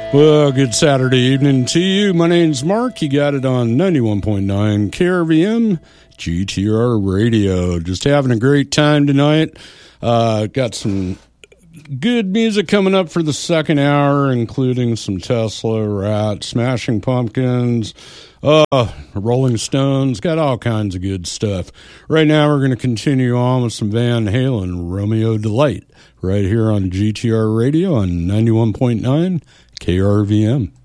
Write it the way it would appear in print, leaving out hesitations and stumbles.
Well, good Saturday evening to you. My name's Mark. You got it on 91.9 KRVM GTR Radio. Just having a great time tonight. Got some good music coming up for the second hour, including some Tesla, Rat, Smashing Pumpkins, Rolling Stones. Got all kinds of good stuff. Right now we're going to continue on with some Van Halen, Romeo Delight, right here on GTR Radio on 91.9 KRVM.